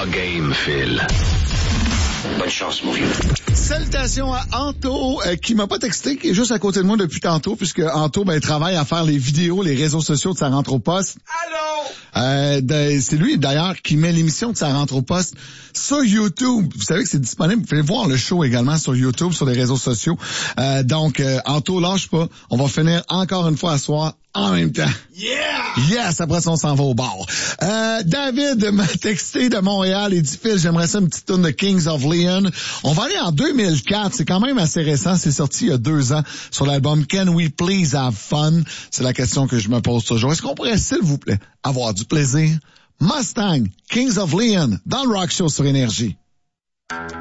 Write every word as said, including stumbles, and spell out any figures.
pas game, Phil. Bonne chance, mon vieux. Salutations à Anto, euh, qui m'a pas texté, qui est juste à côté de moi depuis tantôt, puisque Anto, ben, travaille à faire les vidéos, les réseaux sociaux de sa rentre au poste. Allô? Euh, de, c'est lui, d'ailleurs, qui met l'émission de sa rentre au poste sur YouTube. Vous savez que c'est disponible. Vous pouvez voir le show également sur YouTube, sur les réseaux sociaux. Euh, donc, euh, Anto, lâche pas. On va finir encore une fois à soir en même temps. Yeah! Yes! Après ça, on s'en va au bar. Euh, David m'a texté de Montréal et dit, Phil, j'aimerais ça une petite tourne de Kings of Leon. On va aller en deux mille quatre. C'est quand même assez récent. C'est sorti il y a deux ans sur l'album Can We Please Have Fun? C'est la question que je me pose toujours. Est-ce qu'on pourrait, s'il vous plaît, avoir du plaisir? Mustang, Kings of Leon, dans le Rock Show sur Énergie.